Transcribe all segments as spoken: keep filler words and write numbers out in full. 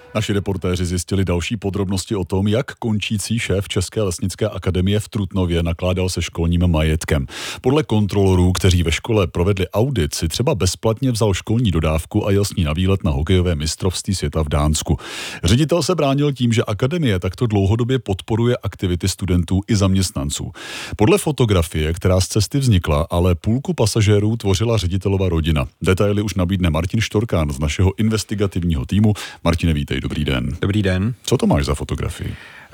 Naši reportéři zjistili další podrobnosti o tom, jak končící šéf České lesnické akademie v Trutnově nakládal se školním majetkem. Podle kontrolorů, kteří ve škole provedli audit, si třeba bezplatně vzal školní dodávku a jel s ní na výlet na hokejové mistrovství světa v Dánsku. Ředitel se bránil tím, že akademie takto dlouhodobě podporuje aktivity studentů i zaměstnanců. Podle fotografie, která z cesty vznikla, ale půlku pasažérů tvořila ředitelova rodina. Detaily už nabídne Martin Štorkán z našeho investigativního týmu. Martine, vítej, dobrý den. Dobrý den. Co to máš za fotografii?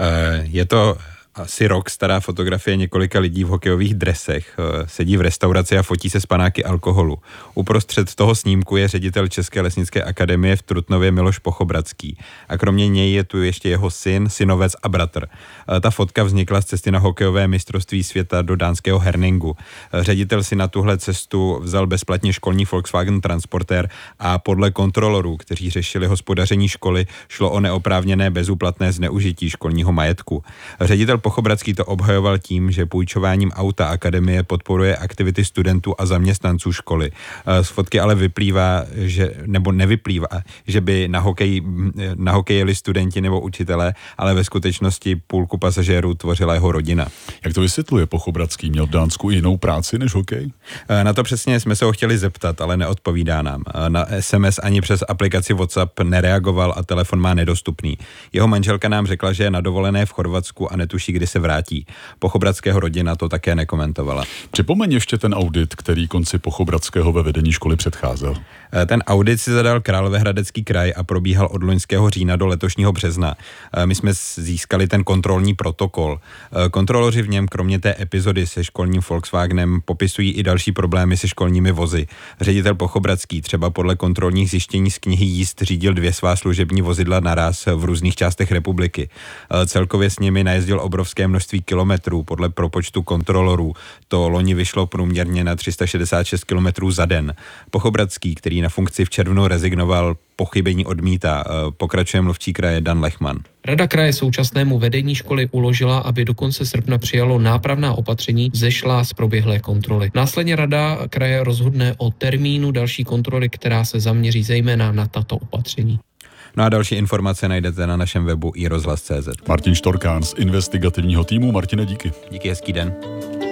Je to asi rok stará fotografie několika lidí v hokejových dresech. Sedí v restauraci a fotí se s panáky alkoholu. Uprostřed toho snímku je ředitel České lesnické akademie v Trutnově Miloš Pochobradský. A kromě něj je tu ještě jeho syn, synovec a bratr. Ta fotka vznikla z cesty na hokejové mistrovství světa do dánského Herningu. Ředitel si na tuhle cestu vzal bezplatně školní Volkswagen Transporter a podle kontrolorů, kteří řešili hospodaření školy, šlo o neoprávněné bezúplatné zneužití školního majetku. Ředitel Pochobradský to obhajoval tím, že půjčováním auta akademie podporuje aktivity studentů a zaměstnanců školy. Z fotky ale vyplývá, že, nebo nevyplývá, že by na hokej, na hokej jeli studenti nebo učitelé, ale ve skutečnosti půlku pasažérů tvořila jeho rodina. Jak to vysvětluje Pochobradský? Měl v Dánsku jinou práci než hokej? Na to přesně jsme se ho chtěli zeptat, ale neodpovídá nám. Na es em es ani přes aplikaci WhatsApp nereagoval a telefon má nedostupný. Jeho manželka nám řekla, že je na dovolené v Chorvatsku a netuší, kdy se vrátí. Pochobradského rodina to také nekomentovala. Připomeň ještě ten audit, který konci Pochobradského ve vedení školy předcházel. Ten audit si zadal Královéhradecký kraj a probíhal od loňského října do letošního března. My jsme získali ten kontrolní protokol. Kontroloři v něm kromě té epizody se školním Volkswagenem popisují i další problémy se školními vozy. Ředitel Pochobradský třeba podle kontrolních zjištění z knihy jízd řídil dvě svá služební vozidla naraz v různých částech republiky. Celkově s nimi najezdil obrovské množství kilometrů. Podle propočtu kontrolorů to loni vyšlo průměrně na tři sta šedesát šest kilometrů za den. Pochobradský, který na funkci v červnu rezignoval, pochybení odmítá. Pokračuje mluvčí kraje Dan Lechman. Rada kraje současnému vedení školy uložila, aby do konce srpna přijalo nápravná opatření vzešlá z proběhlé kontroly. Následně rada kraje rozhodne o termínu další kontroly, která se zaměří zejména na tato opatření. No a další informace najdete na našem webu i rozhlas tečka cé zet. Martin Štorkán z investigativního týmu. Martine, díky. Díky, hezký den.